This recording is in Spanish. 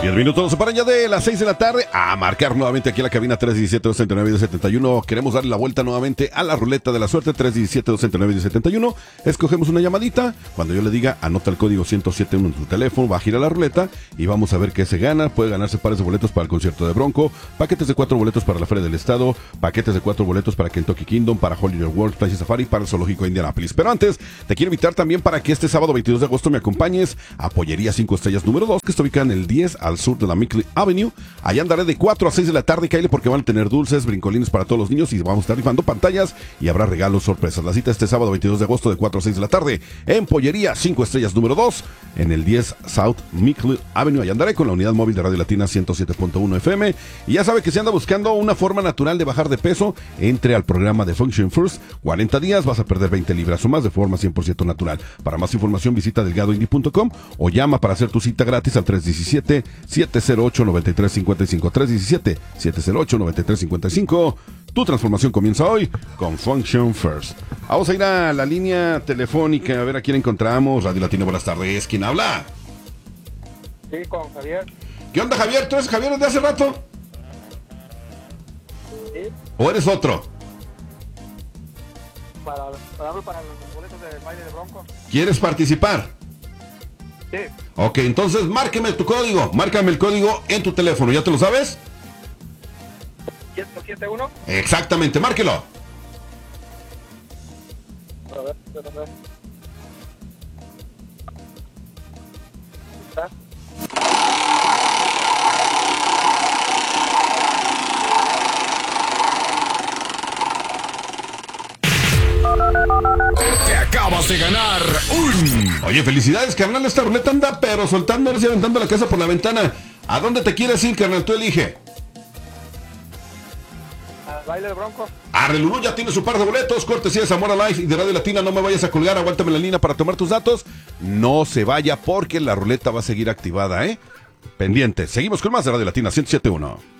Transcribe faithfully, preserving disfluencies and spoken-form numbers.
diez minutos para allá de las seis de la tarde a marcar nuevamente aquí en la cabina tres diecisiete, dos treinta y nueve, setenta y uno. Queremos darle la vuelta nuevamente a la ruleta de la suerte tres diecisiete, dos treinta y nueve, setenta y uno. Escogemos una llamadita. Cuando yo le diga, anota el código ciento siete uno en su teléfono, va a girar la ruleta y vamos a ver qué se gana. Puede ganarse pares de boletos para el concierto de Bronco, paquetes de cuatro boletos para la Feria del Estado, paquetes de cuatro boletos para Kentucky Kingdom, para Holiday World, Place Safari, para el Zoológico de Indianapolis. Pero antes, te quiero invitar también para que este sábado veintidós de agosto me acompañes a Pollería cinco Estrellas número dos, que está ubicada en el diez al sur de la Mickley Avenue. Allá andaré de cuatro a seis de la tarde, Kyle, porque van a tener dulces, brincolines para todos los niños y vamos a estar rifando pantallas y habrá regalos sorpresas. La cita este sábado veintidós de agosto de cuatro a seis de la tarde en Pollería cinco Estrellas número dos, en el diez South Mickley Avenue. Allá andaré con la unidad móvil de Radio Latina ciento siete punto uno F M. Y ya sabe que si anda buscando una forma natural de bajar de peso, entre al programa de Function First. cuarenta días, vas a perder veinte libras o más de forma cien por ciento natural. Para más información visita delgado indie punto com o llama para hacer tu cita gratis al tres diecisiete, siete cero ocho, nueve tres cinco cinco. tres diecisiete, siete cero ocho, nueve tres cinco cinco. Tu transformación comienza hoy con Function First. Vamos a ir a la línea telefónica a ver a quién encontramos. Radio Latino, buenas tardes. ¿Quién habla? Sí, con Javier. ¿Qué onda, Javier? ¿Tú eres Javier de hace rato? Sí. ¿O eres otro? Para, para, para los boletos de baile de Bronco. ¿Quieres participar? Sí. Ok, entonces márqueme tu código. Márcame el código en tu teléfono. ¿Ya te lo sabes? ciento siete uno. Exactamente, márquelo. A ver, a ver. ¿Está? Te acabas de ganar un... Oye, felicidades, carnal. Esta ruleta anda pero soltando, ahora sí aventando la casa por la ventana. ¿A dónde te quieres ir, carnal? Tú elige. Al baile de Bronco. Arrelulú ya tiene su par de boletos, cortesía de Zamora Life y de Radio Latina. No me vayas a colgar, aguántame la línea para tomar tus datos. No se vaya porque la ruleta va a seguir activada, ¿eh? Pendiente. Seguimos con más de Radio Latina ciento siete punto uno.